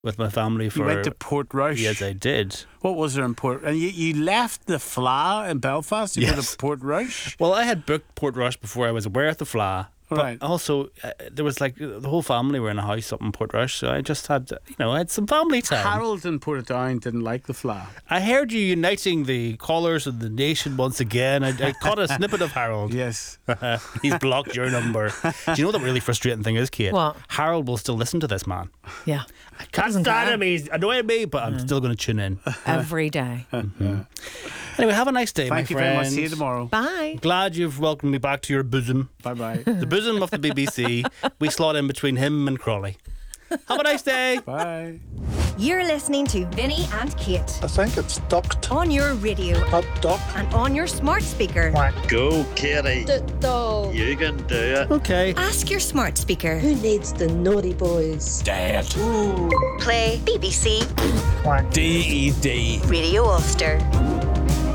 with my family for... You went to Portrush. Yes, I did. What was there in Port? And you left the Fla in Belfast to go Yes. to Portrush. Well, I had booked Portrush before I was aware of the Fla. Right. But also, there was like the whole family were in a house up in Portrush, so I just had, I had some family time. Harold in Portadown didn't like the Fla. I heard you uniting the colours of the nation once again. I caught a snippet of Harold. Yes. He's blocked your number. Do you know what the really frustrating thing is, Kate? What? Harold will still listen to this man. Yeah. I can't stand him. He's annoying me, but I'm still going to tune in. Every day. Anyway, have a nice day, Thank you my friends. very much. See you tomorrow. Bye. Glad you've welcomed me back to your bosom. Bye-bye. The bosom of the BBC. We slot in between him and Crawley. Have a nice day. Bye. You're listening to Vinny and Kate I think it's ducked. on your radio Not duck. and on your smart speaker. Go, Katie. You can do it. Okay. Ask your smart speaker. Who needs the naughty boys? Dad. Play BBC D-E-D. Radio Ulster.